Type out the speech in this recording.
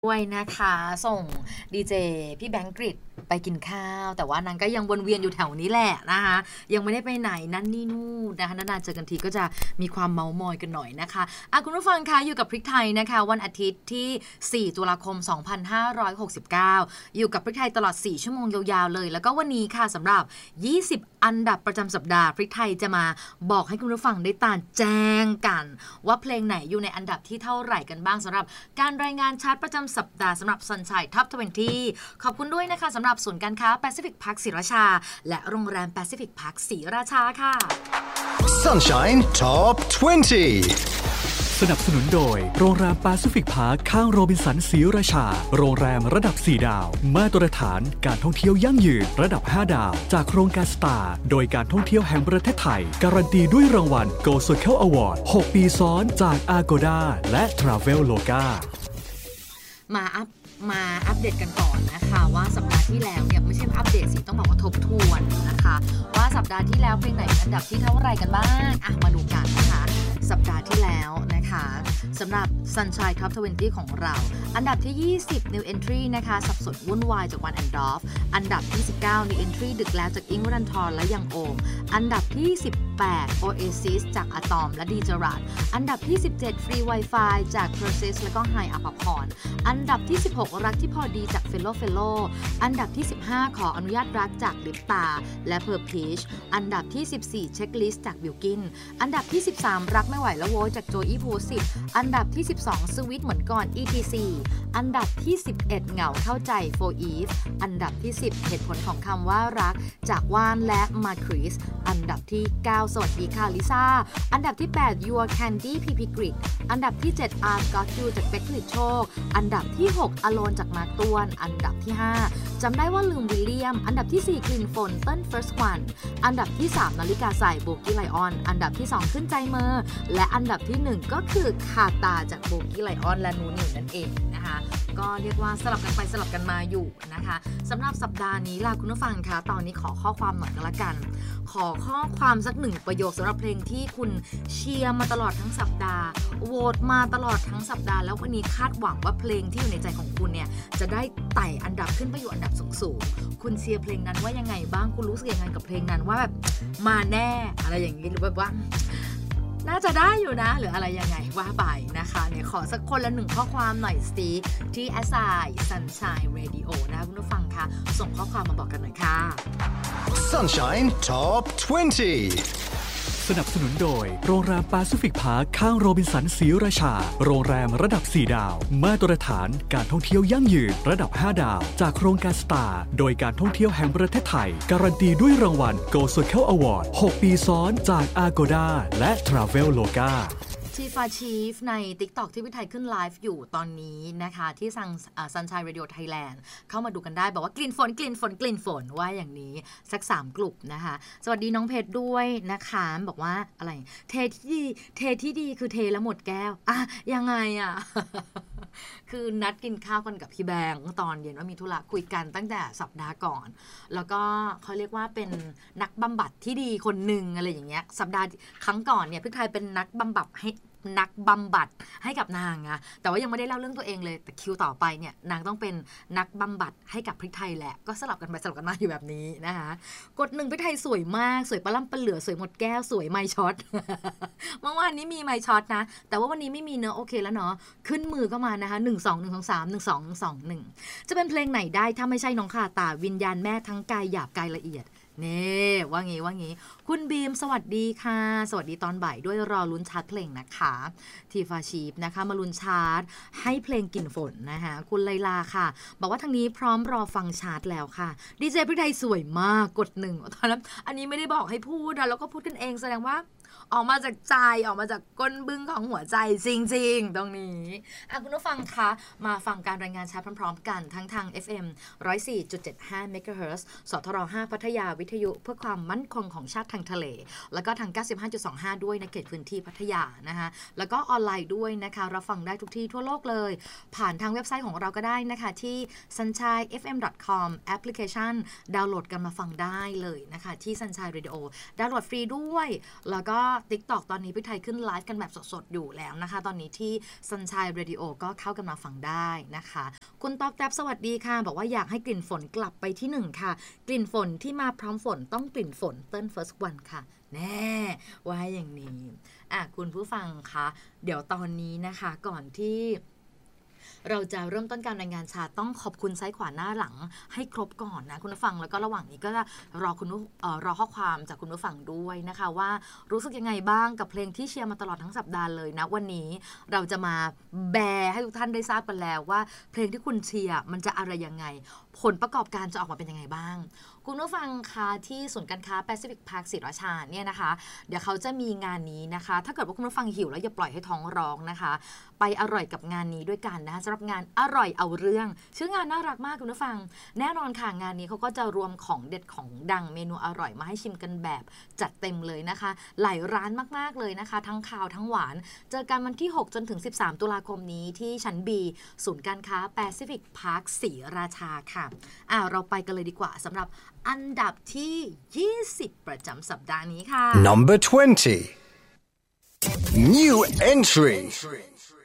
ด้วยนะคะส่งดีเจพี่แบงค์กฤษไปกินข้าวแต่ว่านางก็ยังวนเวียนอยู่แถวนี้แหละนะคะยังไม่ได้ไปไหนนั่นนี่นู่นนะคะนานๆเจอกันทีก็จะมีความเมามอยกันหน่อยนะคะคุณผู้ฟังคะอยู่กับพริกไทยนะคะวันอาทิตย์ที่4ตุลาคม2569อยู่กับพริกไทยตลอด4ชั่วโมงยาวๆเลยแล้วก็วันนี้ค่ะสำหรับ20อันดับประจำสัปดาห์พริกไทยจะมาบอกให้คุณผู้ฟังได้ตามแจ้งกันว่าเพลงไหนอยู่ในอันดับที่เท่าไหร่กันบ้างสำหรับการรายงานชาร์ตประจำสัปดาห์สำหรับ Sunshine Top 20ขอบคุณด้วยนะคะสำหรับศูนย์การค้า Pacific Park ศรีราชาและโรงแรม Pacific Park ศรีราชาค่ะ Sunshine Top 20 สนับสนุนโดยโรงแรม Pacific Park ข้างโรบินสันศรีราชาโรงแรมระดับ4ดาวมาตรฐานการท่องเที่ยวยั่งยืนระดับ5ดาวจากโครงการ Star โดยการท่องเที่ยวแห่งประเทศไทยการันตีด้วยรางวัล Go Circle Award 6 ปีซ้อนจาก Agoda และ Traveloka มาอัปเดตกันก่อนนะคะว่าสัปดาห์ที่แล้วเนี่ยไม่ใช่อัปเดตสิต้องบอกว่าทบทวนนะคะว่าสัปดาห์ที่แล้วเพลงไหนอันดับที่เท่าไหร่กันบ้างมาดูกันนะคะสัปดาห์ที่แล้วนะคะสำหรับ Sunshine Top 20ของเราอันดับที่20 New Entry นะคะสับสนวุ่นวายจาก One and Off อันดับที่19 New Entry ดึกแล้วจากอิงค์วรันธรและยังโอมอันดับที่18 Oasis จากอะตอมและดีเจอราดอันดับที่17 Free Wi-Fi จาก Persis และก็ไฮอภพรอันดับที่16รักที่พอดีจาก Fellow อันดับที่15ขออนุญาตรักจากลิปตาและ Perpeach อันดับที่14 Checklist จากบิลกินอันดับที่13รักไม่ไหวแล้วโว้ยจากโจอี้ภูสิทธิ์อันดับที่12สวิตเหมือนก่อน ETC อันดับที่11เหงาเข้าใจ For Eve อันดับที่10เหตุผลของคำว่ารักจากว่านและมาคริสอันดับที่9สวัสดีค่ะลิซ่าอันดับที่8 Your Candy PP Grid อันดับที่7 Art Got You จากเป๊กผลิตโชคอันดับที่6 Alone จากมาร์คต้วนอันดับที่5จำได้ว่าลืมวิลเลียมอันดับที่4กลิ่นฝนเติ้ล First One อันดับที่3นาฬิกาใส่โบกี้ไลออนอันดับที่2ขึ้นใจเมอร์และอันดับที่1ก็คือคาตาจากโบกี้ไลออนและนูนิวนั่นเองนะคะก็เรียกว่าสลับกันไปสลับกันมาอยู่นะคะสำหรับสัปดาห์นี้ล่ะคุณผู้ฟังคะตอนนี้ขอข้อความหน่อยก็แล้วกันขอข้อความสัก1ประโยคสำหรับเพลงที่คุณเชียร์มาตลอดทั้งสัปดาห์โหวตมาตลอดทั้งสัปดาห์แล้ววันนี้คาดหวังว่าเพลงที่อยู่ในใจของคุณเนี่ยจะได้ไต่อันดับขึ้นไปอยู่อันดับสูงๆคุณเชียร์เพลงนั้นว่ายังไงบ้างคุณรู้สึกยังไงกับเพลงนั้นว่าแบบมาแน่อะไรอย่างนี้หรือแบบว่าน่าจะได้อยู่นะหรืออะไรยังไงว่าไปนะคะเนี่ยขอสักคนละ1ข้อความหน่อยสิที่ Sunshine Radio นะคุณผู้ฟังคะส่งข้อความมาบอกกันหน่อยค่ะ Sunshine Top 20 สนับสนุนโดยโรงแรม Pacific Park ข้างโรบินสันศรีราชาโรงแรมระดับ4ดาวมาตรฐานการท่องเที่ยวยั่งยืนระดับ5ดาวจากโครงการ Star โดยการท่องเที่ยวแห่งประเทศไทยการันตีด้วยรางวัล Go Circle Award 6 ปีซ้อนจาก Agoda และ Traveloka ชีฟาชีฟใน TikTok ที่พี่ไทยขึ้นไลฟ์อยู่ตอนนี้นะคะที่Sunshine Radio Thailand เข้ามาดูกันได้บอกว่ากลิ่นฝนว่าอย่างนี้สัก3กลุ่มนะคะสวัสดีน้องเพชรด้วยนะคะบอกว่าอะไรเทที่ดีคือเทแล้วหมดแก้วยังไงคือนัดกินข้าวกันกับพี่แบงค์ตอนเย็นว่ามีธุระคุยกันตั้งแต่สัปดาห์ก่อนแล้วก็เขาเรียกว่าเป็นนักบำบัดที่ดีคนหนึ่งอะไรอย่างเงี้ยสัปดาห์ครั้งก่อนเนี่ยพี่ไทยเป็นนักบำบัดให้กับนางนะแต่ว่ายังไม่ได้เล่าเรื่องตัวเองเลยแต่คิวต่อไปเนี่ยนางต้องเป็นนักบำบัดให้กับพริกไทยแหละก็สลับกันไปสลับกันมาอยู่แบบนี้นะคะกด1พริกไทยสวยมากสวยปะล่ำปะเหลือสวยหมดแก้วสวยไมค์ช็อต เมื่อวานนี้มีไมค์ช็อตนะแต่ว่าวันนี้ไม่มีเนอะโอเคแล้วเนาะขึ้นมือก็มานะคะ1 2 1 2 3 1 2 1 2 1จะเป็นเพลงไหนได้ถ้าไม่ใช่น้องคาตาวิญญาณแม่ทั้งกายหยาบกายละเอียดนี่ว่างี้คุณบีมสวัสดีค่ะสวัสดีตอนบ่ายด้วยรอลุ้นชาร์ตเพลงนะคะทีฟาชีฟนะคะมาลุ้นชาร์ตให้เพลงกลิ่นฝนนะคะคุณไลลาค่ะบอกว่าทางนี้พร้อมรอฟังชาร์ตแล้วค่ะดีเจพริกไทยสวยมากกด1ตอนนั้นอันนี้ไม่ได้บอกให้พูดนะแล้วก็พูดกันเองแสดงว่าออกมาจากใจออกมาจากก้นบึ้งของหัวใจจริงๆตรงนี้คุณผู้ฟังคะมาฟังการรายงานชาร์ตพร้อมๆกันทั้งทาง FM 104.75 MHz สทร5พัทยาวิทยุเพื่อความมั่นคงของชาติทางทะเลแล้วก็ทาง 95.25 ด้วยในเขตพื้นที่พัทยานะคะแล้วก็ออนไลน์ด้วยนะคะรับฟังได้ทุกที่ทั่วโลกเลยผ่านทางเว็บไซต์ของเราก็ได้นะคะที่ sunshinefm.com แอปพลิเคชันดาวน์โหลดกันมาฟังได้เลยนะคะที่ Sunshine Radio ดาวน์โหลดฟรีด้วยแล้วก็ TikTok ตอนนี้พี่ไทยขึ้นไลฟ์กันแบบสดๆอยู่แล้วนะคะตอนนี้ที่ Sunshine Radio ก็เข้ากันมาฟังได้นะคะคุณต๊อกแท็บสวัสดีค่ะบอกว่าอยากให้กลิ่นฝนกลับไปที่1ค่ะกลิ่นฝนที่มาพร้อมฝนต้องกลิ่นฝนเติ้ล First One ค่ะแน่ว่าอย่างนี้คุณผู้ฟังคะเดี๋ยวตอนนี้นะคะก่อนที่เราจะเริ่มต้นการรายงานชาต้องขอบคุณซ้ายขวาหน้าหลังให้ครบก่อนนะคุณผู้ฟังแล้วก็ระหว่างนี้ก็จะรอข้อความจากคุณผู้ฟังด้วยนะคะว่ารู้สึกยังไงบ้างกับเพลงที่เชียร์มาตลอดทั้งสัปดาห์เลยนะวันนี้เราจะมาแบร์ให้ทุกท่านได้ทราบกันแล้วว่าเพลงที่คุณเชียร์มันจะอะไรยังไงผลประกอบการจะออกมาเป็นยังไงบ้างคุณผู้ฟังคะที่ศูนย์การค้า Pacific Park ศรีราชาเนี่ยนะคะเดี๋ยวเขาจะมีงานนี้นะคะถ้าเกิดว่าคุณผู้ฟังหิวแล้วอย่าปล่อยให้ท้องร้องนะคะไปอร่อยกับงานนี้ด้วยกันนะคะสำหรับงานอร่อยเอาเรื่องชื่องานน่ารักมากคุณผู้ฟังแน่นอนค่ะงานนี้เขาก็จะรวมของเด็ดของดังเมนูอร่อยมาให้ชิมกันแบบจัดเต็มเลยนะคะหลายร้านมากๆเลยนะคะทั้งคาวทั้งหวานเจอกันวันที่6จนถึง13ตุลาคมนี้ที่ชั้น B ศูนย์การค้า Pacific Park ศรีราชาค่ะเราไปกันเลยดีกว่าสำหรับอันดับที่20ประจำสัปดาห์นี้ค่ะ Number 20 New entry